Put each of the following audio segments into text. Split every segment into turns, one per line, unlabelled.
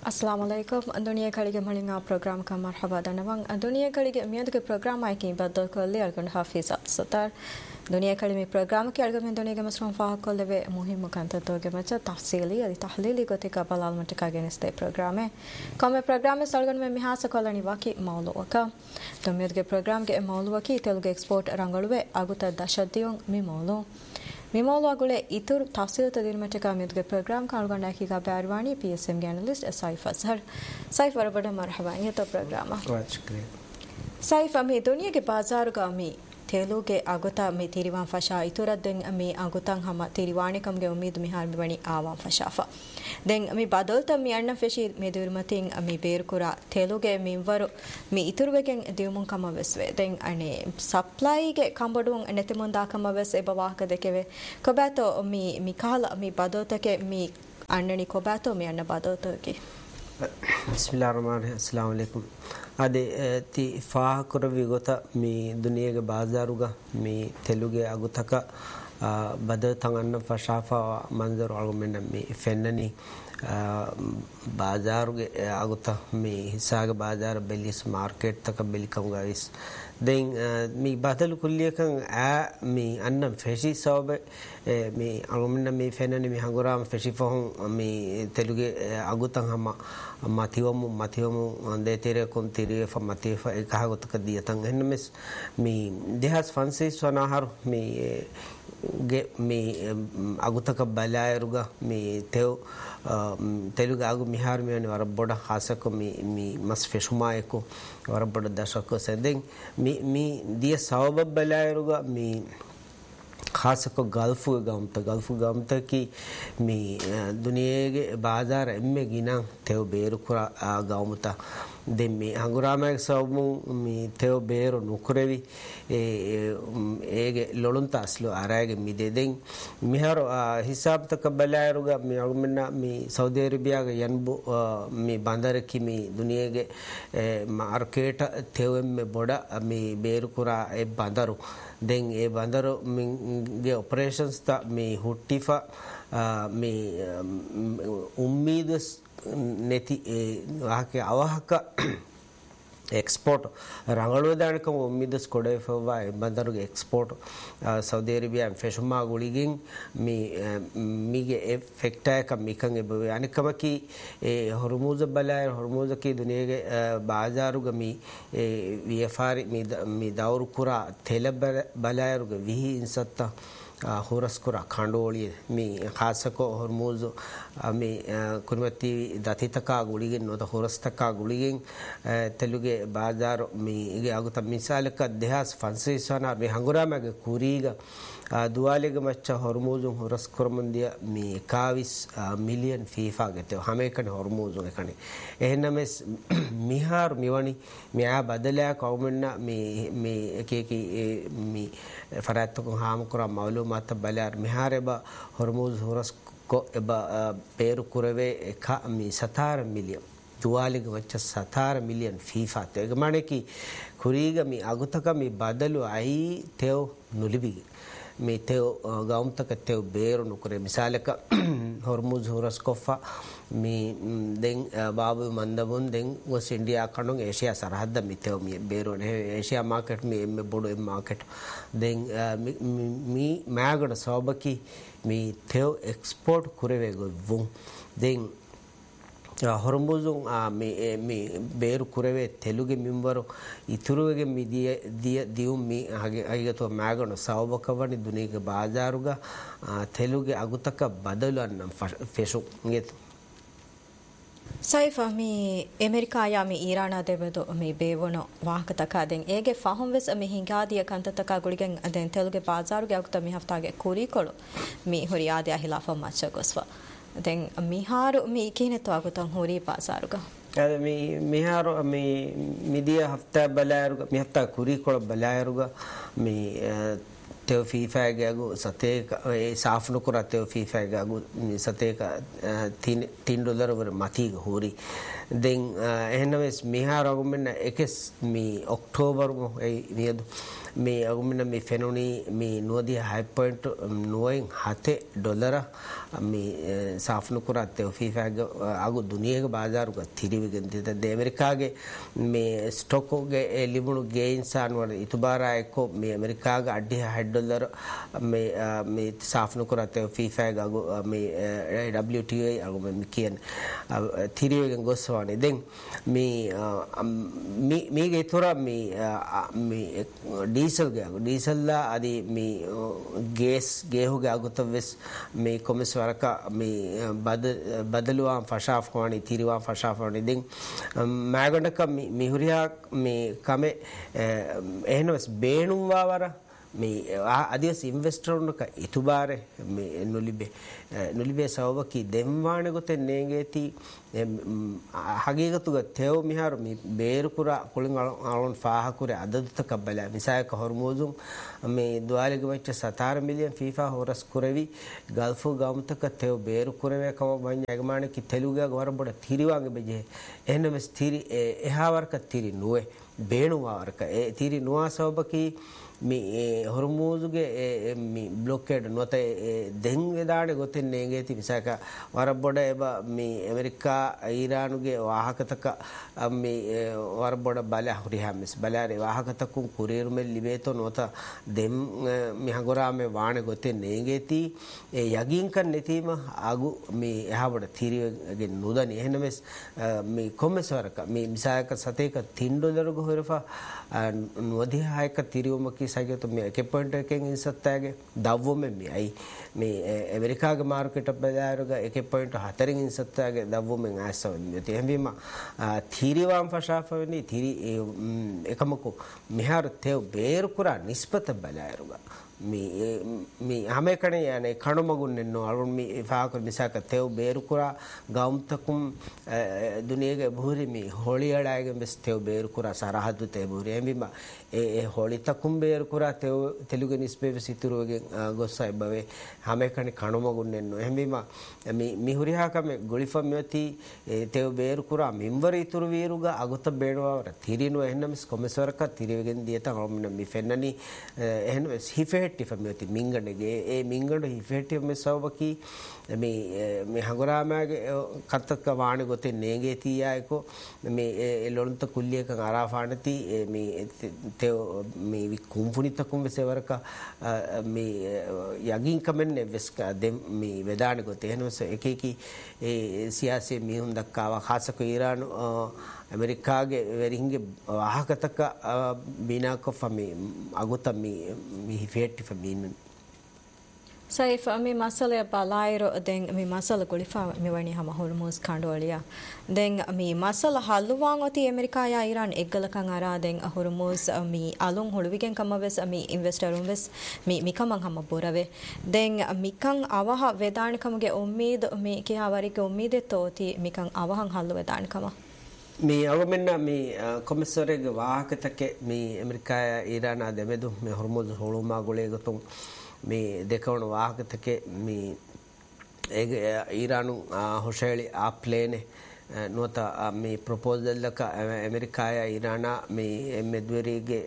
Assalamualaikum. Dunia kali malinga program ka marhaba danawang. Dunia kali miad ke program ai ki badal ko le algon Hafiz Absatar. Dunia kali mi program ki algon dunia ke masrum fa ko leve muhim kanta to ke macha tafsili ali tahlili ko tika balal matka geneste program e. Kame program e salgon me mihasa ko lani waki mawlu ka. Dunia ke program ke mawlu ki telugu export rangaluwe aguta dashadiyong mi mawlu. Mimolagule itur tafsir tadirmachaka midge program kalgana ki ka barwani PSM analyst Saif Azhar. Saif warabada marhaba ye to program. Saif ami dunia ke bazar ka ami thelu ke agota me tiriwan fasha itura den ami agutan hama tiriwani kam ge umid mihar me bani awan fashafa. Den ami badalta mi anna feshi me durmatin ami ber kura thelu ge minwaru mi iturwegen diumun kama veswe den ane supply ge kambodun netimon da kama ves e bawaka dekeve kobato mi kala mi badalta ke mi annani kobato mi anna badalta ke
Bismillahirrahmanirrahim. Assalamu alaikum. Ade ti fah kuravi gota mi duniyage bazaruga mi teluge agutaka badal tanganna fashafa manzar argument mi fennani bazaruge aguta mi hisaga bazar belis market taka belikam gavis then mi badal kulliyakan mi annam feshi sawabe mi argument mi fennani mi hanguram feshi fahun mi teluge agutan hama matiwamu ande tere kon tere fa matifa ekagot ka diatan henmes mi dehas fanse sonahar mi agutaka balairuga mi telugu agu mihar mi ani waraboda hasako mi mas feshuma eko waraboda dashako seden mi dia sawab balairuga mi खासको gulf गमता की मी दुनिया के बाजार एम्मे गिना तेव बेर खुरा गावमता दे मी अंगुरामा सबमु मी तेव बेर नुकरेवी एगे लोलुंता असलो आरागे मी दे दें मिहर हिसाब तक बलायरुगा मी अगमना मी सऊदी अरेबिया के यनबु मी बांदर की मी दुनिया के मार्केट तेव एम्मे बोड़ा मी बेर खुरा ए बांदरो then e bandaro ge operations ta me huttifa me ummeed neti wahake awahaka export rangalu danaka ummeed skode fa bandaro ge export Saudi Arabia feshuma guligin mi ge effect ka mikan e bave anikama ki hormuz balay hormuz ki duniya ge bazaru ga mi vfr mi daur kura thela balay ga vihi insatta horas kura khandoli mi khasako hormuz mi kurmati datitaka guligin no da horas taka guligin teluge bazar mi ge aguta misalaka dehas fanse sana mi hangurama ge kuriga dualige macha hormuz horas kurmundia mi 21 million fifa gete hame kan hormuz ekani ehnames mihar miwani mi a badala kawmenna mi ekeki mi farat ko ham kura malumat balar mihar ba hormuz horas ko eba peru kurave ekha mi 17 million dualige macha 17 million fifa te mane ki kuriga mi agutaka mi badalu ai teo nulibi mi teo gaumtaka teo beru nukure misalaka hormuz horas kofa mi den babu mandabun den was india kanong asia sarhadda mi teo mi beru ne asia market mi me bodo market den mi magada sobaki mi teo export kureve go vum den hormuzun mi beru kureve teluge mimbaru ituruge mi diu mi agigato magano sawbakawani dunige bazaruga teluge agutaka badalu annam feshu ngetu
Saifa mi America ya mi Iran adebedo mi bewono wahakataka den ege fahumves mi hingadiya kantataka guligen den teluge bazaruge agutta mi haftage kuri kolo mi horiyade hilafa macha goswa den miharu mi kineto agutan hori bazaruga
ade mi miharu mi midiya hafta balayaruga mi hafta kuri kolo balayaruga mi තෙව ෆීෆාගේ අගු සතේක ඒ සාෆ්නු කර තෙව ෆීෆාගේ අගු සතේක $3 වර මතීග හොරි දෙන් එහෙනවස් මිහාර අගුමෙන්න එකස් මේ October ඒ නියදු මේ අගුමෙන්න මේ ෆෙනොනි මේ නුවදී $5.9 මේ සාෆ්නු කර තෙව ෆීෆාගේ අගු දුනියගේ බාජාරුක තිරිවිගෙන් දෙත ඇමරිකාගේ මේ ස්ටොක්ගේ ඒ ලිබුණු ගේයින්ස් අනුව ඉතුබාරායකෝ මේ ඇමරිකාගේ $6 මේ සාෆ්නු කර තෙව ෆීෆාගේ අගු මේ WTA අගු මේ කියන තිරිවිගෙන් ගොස්වානේ දැන් මේ ගෙතොර මේ ඩීසල්ලා අදී මේ ගෑස් ගේහුගේ අගුතවෙස් මේ කොමස් වරක මේ බදලුවාන් ෆෂාෆ්වානි තිරිවාන් ෆෂාෆ්වානි දැන් මෑගොඩක මිහුරියා මේ කමේ එහෙනවස් බේණුම් වාවර මේ අදියස් ඉන්වෙස්ටර්නුක ඉතුබාරේ මේ නුලිබේ සවබකි දෙම්වාණ ගොතේ නේගේති හගීගතුග තෙව මිහාර මේ බේරුකුරා කුලින් අලොන් ෆාහකුරේ අදදුතක බල මිසායක හොර්මෝසුම් මේ දුවාලිග වෙච්ච 7 මිලියන් ෆීෆා හොරස් කුරවි ගල්ෆු ගාමතක තෙව බේරුකුරේ කම වඤ්ඤ යගමාන කි තෙලුගා වරබොඩ තිරිවාගේ බෙජේ එහෙනම ස්තිරි එහා වර්ක තිරි නුවේ බේණු වර්ක ඒ තිරි නුවා සවබකි මේ හොර්මෝසුගේ මේ බ්ලොකේඩ් නොත දෙන් වේදානේ ගොතෙන් නේගේති මිසක වරබොඩ එබ මේ ඇමරිකා ඊරානුගේ වාහකතක මේ වරබොඩ බල හුරිහමස් බලාරේ වාහකතකුන් කුරීරුමෙල් ලිබේතෝ නොත දෙම් මිහගොරාමේ වානේ ගොතෙන් නේගේති ඒ යගින් කන් නැතිම අගු මේ එහාබඩ තිරියගෙන් නුදනි එහෙනමස් මේ කොම්මසවරක මේ මිසයක සතේක $3 ගොහරෆා නොදිහායක තිරියොමකි සයිගත මේ එක පොයින්ට් එකකින් ඉන්සත්තාගේ දව්වොම මේ මේ ඇමරිකාගේ මාර්කට් බજારග එක පොයින්ට් 4කින් ඉන්සත්තාගේ දව්වොමෙන් ආසවෙන් මේ හැමීම තිරිවාම් ෆෂාෆවෙනි තිරි එකමකෝ මිහාර තෙව බේර කුරා නිස්බත බලායරුග මේ හැම කණේ යන්නේ කණුමගුන් නෙන්නෝ අරුන් මේ ෆාකර් මිසක තෙව බේර කුරා ගෞම්තකුම් දුනියගේ බුරි මේ හොලියඩායගේ බස් තෙව බේර කුරා සරහදු තෙව බුරි හැමීම ඒ හොලිතකුම් බේර කුරා තෙව තෙලුගේ නිස්බේ සිතුරුවගේ ගොස්සයි බවේ හැම කණේ කණුමගුන් නෙන්නෝ හැමීම මේ මිහුරිහාකම ගොලිෆම් යති තෙව බේර කුරා මින්වර ඉතුරු වීරුගා අගොත බේණවර තිරිනෝ එහෙනම්ස් කොමසවරක තිරිවගෙන් දියත ගොම්න මි ෆෙන්නනි එහෙන හිෆේ ටිෆමියති මිංගණගේ ඒ මිංගණ හිෆෙටිව මේ සවබකි මේ හගොරාමගේ කත්තක වාණ ගොතේ නේගේ තියායකෝ මේ ලොන්ත කුල්ලියක අරාෆානති මේ තෙව මේ කුම්ෆුනිතකුම් වෙසවරක මේ යගින් කමන්නේ වෙස්ක දෙම් මේ වේදාන ගොතේ එනවස එකකි ඒ සියාසේ මිහුන් දක්කාවා ખાસක ඊරාන ඇමරිකාගේ වෙරින්ගේ වාහකතක බිනාක ෆමි අගොත මේ හිෆෙටි ෆමින්
සයිෆ මේ මසල බලායිරෝ දෙන් මේ මසල ගොලිෆා මෙවැනි හැම හොල්මෝස් කණ්ඩෝලියා දෙන් මේ මසල හල්ලුවාන් ඔති ඇමරිකා යා ඉරාන් එක්ගලකන් අරා දෙන් හොල්මෝස් මේ අලුන් හොළුවිගෙන් කමවස් මේ ඉන්වෙස්ටරුන් වෙස් මේ මිකමන් හැම බොරවේ දෙන් මිකන් අවහ වේදානිකමගේ උම්මීද මේ කියා වරිගේ උම්මීද තෝති මිකන් අවහන් හල්ලු වේදානිකම
මේ අවමෙන්න මේ කොමසරගේ වාහකතක මේ ඇමරිකා ඉරාන දෙමෙදු මේ හොර්මෝස් හොළුමා ගොලේ ගතුම් මේ දෙකවන වාහකතක මේ ඊරානු හොෂේලි ආප්ලේනේ නොත මේ ප්‍රොපෝසල් එක ඇමරිකාය ඉරාන මේ මෙද්වරිගේ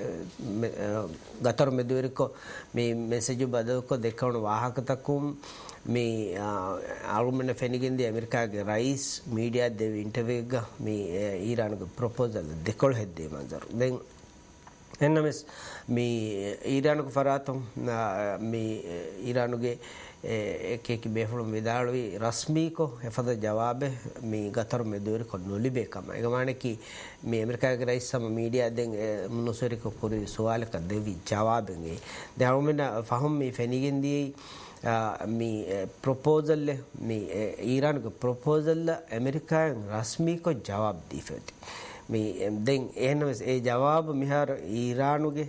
ගතර මෙද්වරිකෝ මේ මෙසේජ් බදවක දෙකවන වාහකතකුම් මේ අරුමන ෆෙනිගෙන්දී ඇමරිකාගේ රයිස් මීඩියා දෙව ඉන්ටර්වියු එක මේ ඊරානගේ ප්‍රොපෝසල් දෙකොළ හැද්දේ මන්දර දැන් එන්නමස් මේ ඊරානුක ෆරාතුම් මේ ඊරානුගේ එකකි බේෆුලුම් විදාලුයි රස්මීකෝ එෆද ජවාබ මේ ගතර මෙදුවර කොන්නොලිබේ කම එගමානකි මේ ඇමරිකාගේ රයිස් සම මීඩියා දෙන් මුනොසරික පුරි සවාලක දෙවි ජවාබෙන් දැවුමන ෆහම් මේ ෆෙනිගෙන්දී මේ ප්‍රොපෝසල් මේ ඊරානුගේ ප්‍රොපෝසල් ඇමරිකාෙන් රස්මීකෝ ජවාබ් දීෆති මේ දැන් එහෙනම්ස් ඒ ජවාබ මිහාර ඊරානුගේ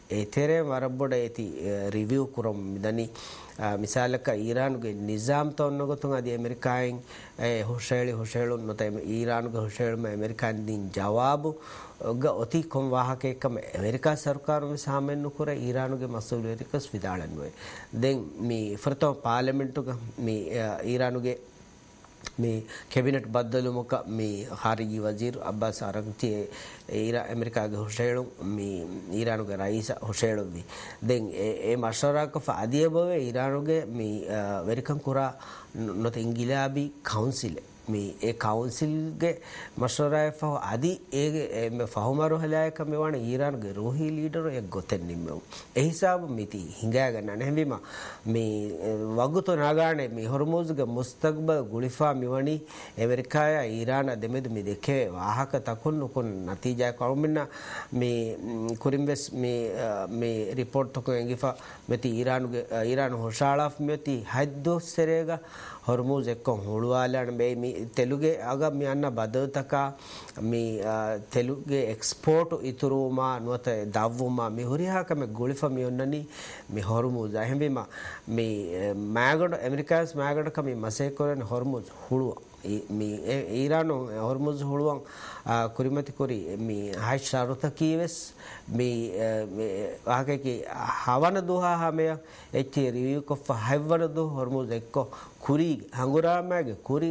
ඒතරේ වරබොඩ ඒති රිවිව් කුරම් මිදනි මිසාලක ඊරානුගේ නිසාම් තොන්නගතුන් අධි ඇමරිකායෙන් හොෂේලු නොත ඊරානුගේ හොෂේලුම ඇමරිකාන් දින් ජවාබු ඔති කොම් වාහකයකම ඇමරිකා සරකාරුම සාමෙන්න්නු කොර ඊරානුගේ මස්සුලරිකස් විදාලන්ුවේ දෙන් මේ ෆර්තව පාර්ලිමෙන්ට්තුක මේ ඊරානුගේ මේ කැබිනට් බද්දලුමක මේ හාරිජි වජීර් අබ්බාස් අරග්චි ඇමරිකාගේ හොෂේලු මේ ඊරානුගේ රයිස හොෂේලුවී දෙන් ඒ මශරාක ෆාදිය බව ඊරානුගේ මේ වෙරිකම් කුරා නොත ඉංගිලාබී කවුන්සිලේ මේ ඒ කවුන්සිල්ගේ මශරාය ෆහ අදි ඒ ෆහුමරු හලායක මෙවන ඊරානුගේ රෝහි ලීඩර් එක ගොතෙන් නිම්මු ඒ හිසාබ මිති හිඟාගන්න නැහැවිම මේ වගුතු නාගානේ මේ හොර්මුස්ගේ මුස්තක්බල් ගුලිෆා මෙවනි ඇමරිකාය ඊරාන දෙමෙද මේ දෙකේ වාහක තකුන් නුකුන් නතිජා කවුමින්න මේ කුරින්බස් මේ රිපෝට් තක එංගිෆා මෙති ඊරාන හොෂාලාෆ් මෙති හද්දොස් සරේග හොර්මුස් එක්ක හොළුවාලන මේ ತೆಲುಗೆ ಆಗ ಮಿ ಅನ್ನ ಬದತಕ ಮಿ ತೆಲುಗೆ ಎಕ್ಸ್ಪೋರ್ಟ್ ಇತುರುಮಾ ನುವತ ದವ್ವುಮಾ ಮಿ ಹುರಿಹಾಕ ಮಿ ಗುಳಿಫ ಮಿ ಒನ್ನನಿ ಮಿ ಹೊರ್ಮುಜ್ ಅಹೆಂಬಿಮಾ ಮಿ ಮ್ಯಾಗಡ ಅಮೆರಿಕಾಸ್ ಮ್ಯಾಗಡ ಕ ಮಿ ಮಸೇಕೊರನ್ ಹೊರ್ಮುಜ್ ಹುಳುವ ಮಿ ಈರಾನು ಹೊರ್ಮುಜ್ ಹುಳುವಂ ಕುರಿಮತಿ ಕುರಿ ಮಿ ಹಾಯ್ ಶಾರುತ ಕೀವೆಸ್ ಮಿ ಆಗೆ ಕಿ ಹವನ ದುಹಾ ಹಮೆಯ ಎಚ್ಚಿ ರಿವ್ಯೂ ಕೊಫ ಹೈವನ ದು ಹೊರ್ಮುಜ್ ಎಕ್ಕೋ ಕುರಿ ಹಂಗುರಾಮಾಗೆ ಕುರಿ